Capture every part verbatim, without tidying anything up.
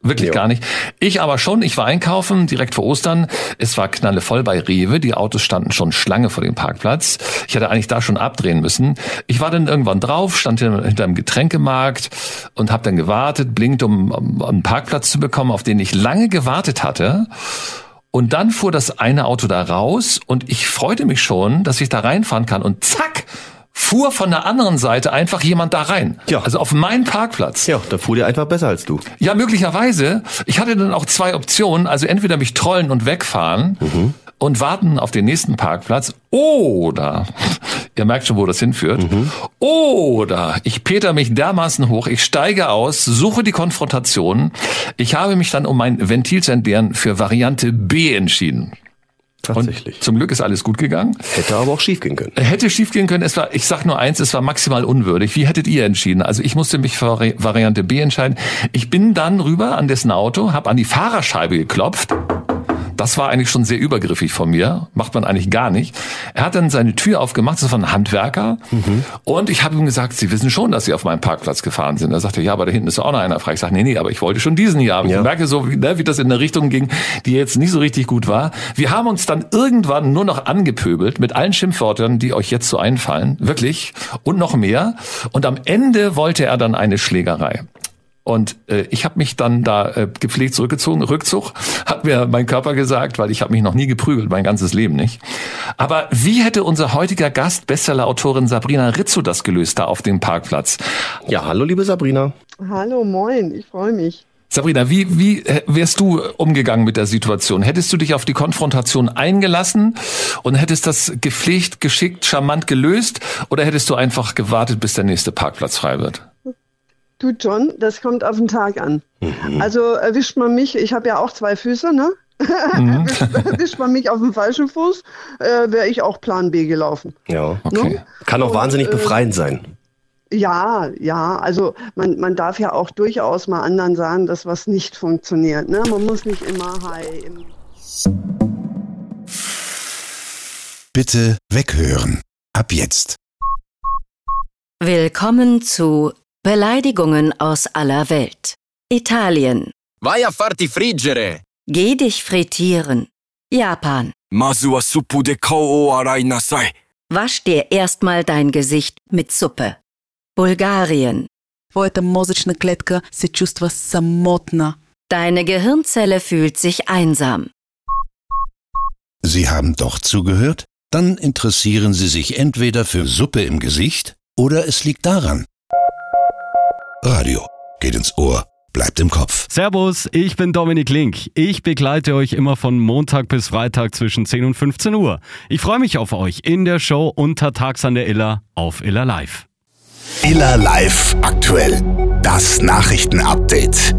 Wirklich jo. gar nicht. Ich aber schon. Ich war einkaufen, direkt vor Ostern. Es war knallevoll bei Rewe. Die Autos standen schon Schlange vor dem Parkplatz. Ich hätte eigentlich da schon abdrehen müssen. Ich war dann irgendwann drauf, stand hinter einem Getränkemarkt und habe dann gewartet, blinkt, um, um einen Parkplatz zu bekommen, auf den ich lange gewartet hatte. Und dann fuhr das eine Auto da raus und ich freute mich schon, dass ich da reinfahren kann. Und zack, fuhr von der anderen Seite einfach jemand da rein. Ja. Also auf meinen Parkplatz. Ja, da fuhr der einfach besser als du. Ja, möglicherweise. Ich hatte dann auch zwei Optionen. Also entweder mich trollen und wegfahren mhm. und warten auf den nächsten Parkplatz. Oder, ihr merkt schon, wo das hinführt. Mhm. Oder ich peter mich dermaßen hoch, ich steige aus, suche die Konfrontation. Ich habe mich dann, um mein Ventil zu entleeren, für Variante B entschieden. Tatsächlich. Und zum Glück ist alles gut gegangen. Hätte aber auch schief gehen können. Hätte schief gehen können. Es war, ich sag nur eins, es war maximal unwürdig. Wie hättet ihr entschieden? Also ich musste mich für Variante B entscheiden. Ich bin dann rüber an dessen Auto, habe an die Fahrerscheibe geklopft. Das war eigentlich schon sehr übergriffig von mir. Macht man eigentlich gar nicht. Er hat dann seine Tür aufgemacht, das war ein Handwerker. Mhm. Und ich habe ihm gesagt, Sie wissen schon, dass Sie auf meinem Parkplatz gefahren sind. Er sagte, ja, aber da hinten ist auch noch einer frei. Ich sage, nee, nee, aber ich wollte schon diesen hier haben. Ja. Ich merke so, wie, ne, wie das in eine Richtung ging, die jetzt nicht so richtig gut war. Wir haben uns dann irgendwann nur noch angepöbelt mit allen Schimpfwörtern, die euch jetzt so einfallen. Wirklich. Und noch mehr. Und am Ende wollte er dann eine Schlägerei. Und äh, ich habe mich dann da äh, gepflegt zurückgezogen, Rückzug, hat mir mein Körper gesagt, weil ich habe mich noch nie geprügelt, mein ganzes Leben nicht. Aber wie hätte unser heutiger Gast, Bestseller-Autorin Sabrina Rizzo, das gelöst da auf dem Parkplatz? Ja, hallo liebe Sabrina. Hallo, moin, ich freue mich. Sabrina, wie, wie wärst du umgegangen mit der Situation? Hättest du dich auf die Konfrontation eingelassen und hättest das gepflegt, geschickt, charmant gelöst oder hättest du einfach gewartet, bis der nächste Parkplatz frei wird? Du John, das kommt auf den Tag an. Mhm. Also erwischt man mich, ich habe ja auch zwei Füße, ne? Mhm. erwischt man mich auf dem falschen Fuß, äh, wäre ich auch Plan B gelaufen. Ja, okay. Ne? Kann auch und, wahnsinnig befreiend äh, sein. Ja, ja, also man, man darf ja auch durchaus mal anderen sagen, dass was nicht funktioniert. Ne? Man muss nicht immer hi. Bitte weghören. Ab jetzt. Willkommen zu Beleidigungen aus aller Welt. Italien. Vai a farti friggere. Geh dich frittieren. Japan. Masu wa suppu de kao o arai nasai. Wasch dir erstmal dein Gesicht mit Suppe. Bulgarien. Твоята мозъчна клетка се чувства самотна. Deine Gehirnzelle fühlt sich einsam. Sie haben doch zugehört? Dann interessieren Sie sich entweder für Suppe im Gesicht oder es liegt daran. Radio geht ins Ohr, bleibt im Kopf. Servus, ich bin Dominik Link. Ich begleite euch immer von Montag bis Freitag zwischen zehn und fünfzehn Uhr. Ich freue mich auf euch in der Show Untertags an der Iller auf Iller Live. Iller Live aktuell. Das Nachrichtenupdate.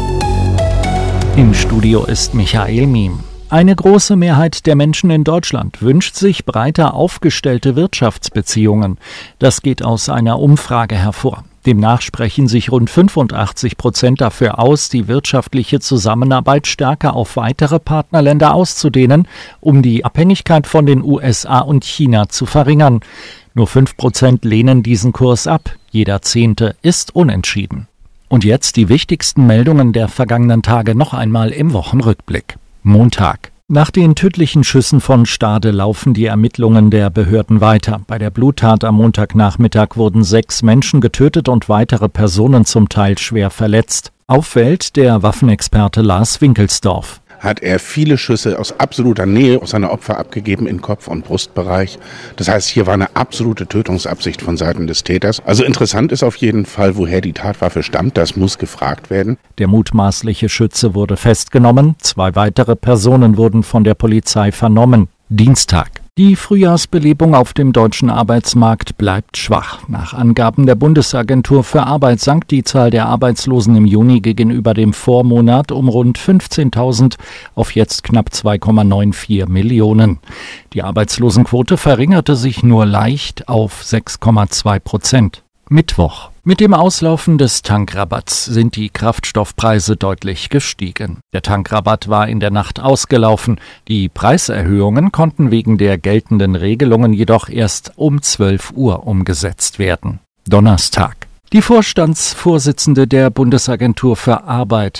Im Studio ist Michael Miem. Eine große Mehrheit der Menschen in Deutschland wünscht sich breiter aufgestellte Wirtschaftsbeziehungen. Das geht aus einer Umfrage hervor. Demnach sprechen sich rund fünfundachtzig Prozent dafür aus, die wirtschaftliche Zusammenarbeit stärker auf weitere Partnerländer auszudehnen, um die Abhängigkeit von den U S A und China zu verringern. Nur fünf Prozent lehnen diesen Kurs ab. Jeder Zehnte ist unentschieden. Und jetzt die wichtigsten Meldungen der vergangenen Tage noch einmal im Wochenrückblick. Montag. Nach den tödlichen Schüssen von Stade laufen die Ermittlungen der Behörden weiter. Bei der Bluttat am Montagnachmittag wurden sechs Menschen getötet und weitere Personen zum Teil schwer verletzt. Auffällt der Waffenexperte Lars Winkelsdorf. Hat er viele Schüsse aus absoluter Nähe auf seine Opfer abgegeben in Kopf- und Brustbereich. Das heißt, hier war eine absolute Tötungsabsicht von Seiten des Täters. Also interessant ist auf jeden Fall, woher die Tatwaffe stammt. Das muss gefragt werden. Der mutmaßliche Schütze wurde festgenommen. Zwei weitere Personen wurden von der Polizei vernommen. Dienstag. Die Frühjahrsbelebung auf dem deutschen Arbeitsmarkt bleibt schwach. Nach Angaben der Bundesagentur für Arbeit sank die Zahl der Arbeitslosen im Juni gegenüber dem Vormonat um rund fünfzehntausend auf jetzt knapp zwei Komma vierundneunzig Millionen. Die Arbeitslosenquote verringerte sich nur leicht auf sechs Komma zwei Prozent. Mittwoch. Mit dem Auslaufen des Tankrabatts sind die Kraftstoffpreise deutlich gestiegen. Der Tankrabatt war in der Nacht ausgelaufen. Die Preiserhöhungen konnten wegen der geltenden Regelungen jedoch erst um zwölf Uhr umgesetzt werden. Donnerstag. Die Vorstandsvorsitzende der Bundesagentur für Arbeit,